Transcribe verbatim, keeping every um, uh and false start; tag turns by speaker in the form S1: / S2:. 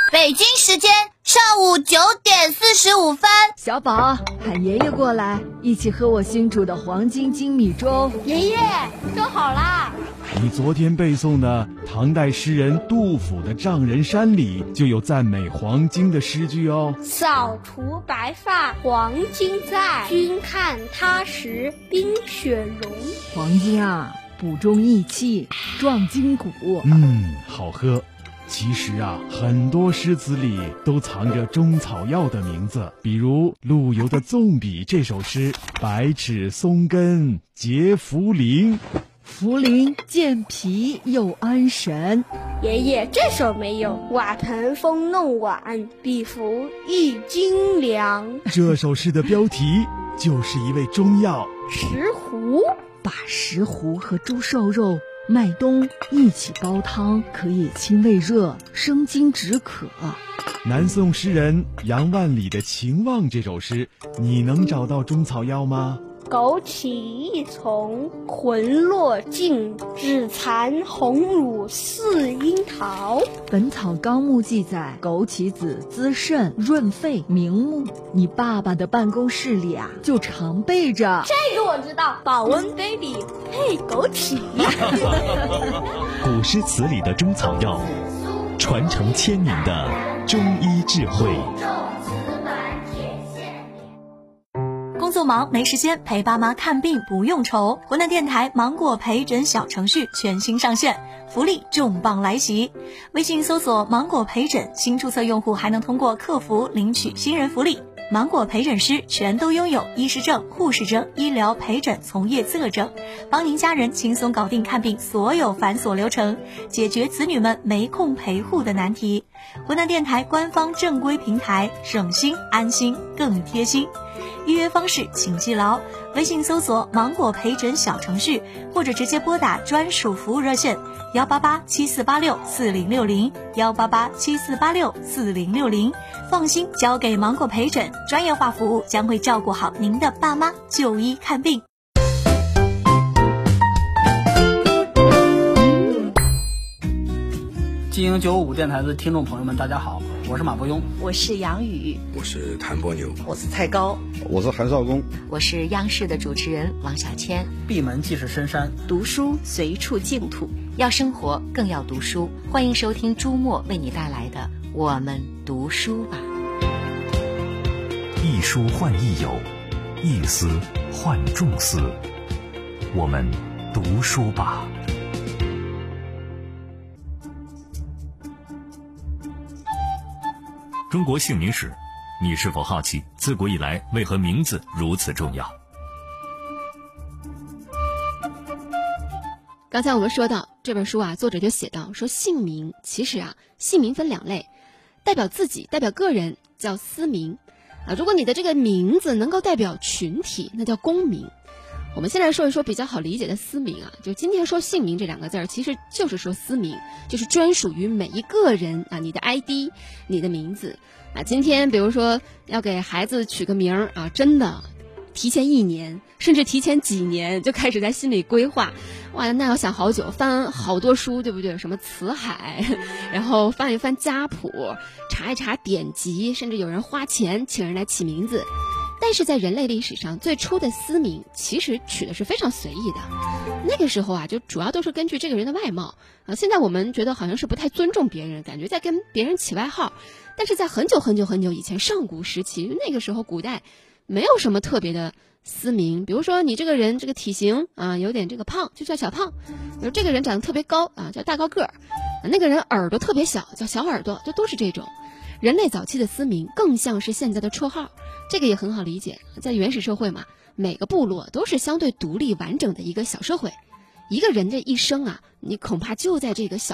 S1: 北京时间上午九点四十五分。
S2: 小宝，喊爷爷过来，一起喝我新煮的黄金精米粥。
S3: 爷爷，粥好啦！
S4: 你昨天背诵的唐代诗人杜甫的《丈人山》里就有赞美黄金的诗句哦。
S3: 扫除白发黄金在，君看他时冰雪融。
S2: 黄金啊，补中益气，壮筋骨。
S4: 嗯，好喝。其实啊，很多诗词里都藏着中草药的名字，比如陆游的《纵笔》这首诗，百尺松根结茯苓，
S2: 茯苓健脾又安神。
S3: 爷爷，这首没有。瓦盆风弄碗，比服一斤粮。
S4: 这首诗的标题就是一味中药
S3: 石斛。
S2: 把石斛和猪瘦肉、麦冬一起煲汤，可以清胃热、生津止渴。
S4: 南宋诗人杨万里的《情望》这首诗，你能找到中草药吗？
S3: 枸杞一丛，魂落尽，只残红乳似樱桃。
S2: 本草纲目记载，枸杞子滋肾润肺明目。你爸爸的办公室里啊，就常备着。
S3: 这个我知道，保温杯里配枸杞。
S5: 古诗词里的中草药，传承千年的中医智慧。
S6: 工作忙没时间陪爸妈看病不用愁，湖南电台芒果陪诊小程序全新上线，福利重磅来袭！微信搜索芒果陪诊，新注册用户还能通过客服领取新人福利。芒果陪诊师全都拥有医师证、护士证、医疗陪诊从业资格证，帮您家人轻松搞定看病所有繁琐流程，解决子女们没空陪护的难题。湖南电台官方正规平台，省心安心更贴心。预约方式请记牢，微信搜索芒果陪诊小程序，或者直接拨打专属服务热线幺八八七四八六四零六零幺八八七四八六四零六零。放心，交给芒果陪诊，专业化服务将会照顾好您的爸妈就医看病。
S7: 经营九五五电台的听众朋友们，大家好，我是马伯庸，
S8: 我是杨宇，
S9: 我是谭波牛，
S8: 我是蔡高，
S10: 我是韩少功，
S11: 我是央视的主持人王小谦。
S7: 闭门即是深山，
S8: 读书随处净土，
S11: 要生活更要读书。欢迎收听朱墨为你带来的我们读书吧。
S5: 一书换一友，一思换众思，我们读书吧。中国姓名史，你是否好奇自古以来为何名字如此重要？
S12: 刚才我们说到这本书啊，作者就写到说，姓名其实啊，姓名分两类，代表自己、代表个人叫私名啊。如果你的这个名字能够代表群体，那叫公名。我们先来说一说比较好理解的私名啊，就今天说姓名这两个字儿，其实就是说私名，就是专属于每一个人啊，你的 I D， 你的名字啊。今天比如说要给孩子取个名儿啊，真的提前一年甚至提前几年就开始在心里规划，哇，那要想好久，翻好多书，对不对？什么辞海，然后翻一翻家谱，查一查典籍，甚至有人花钱请人来起名字。但是在人类历史上，最初的私名其实取的是非常随意的。那个时候啊，就主要都是根据这个人的外貌啊。现在我们觉得好像是不太尊重别人，感觉在跟别人起外号。但是在很久很久很久以前，上古时期，那个时候古代没有什么特别的私名。比如说你这个人这个体型啊有点这个胖，就叫小胖；比如这个人长得特别高啊，叫大高个儿；那个人耳朵特别小，叫小耳朵，就都是这种。人类早期的私名更像是现在的绰号，这个也很好理解。在原始社会嘛，每个部落都是相对独立完整的一个小社会，一个人的一生啊，你恐怕就在这个小